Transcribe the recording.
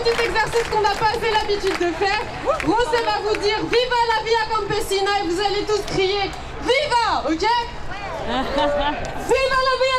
petit exercice qu'on n'a pas assez l'habitude de faire. José va vous dire Viva la Via Campesina et vous allez tous crier Viva, ok? Viva la Via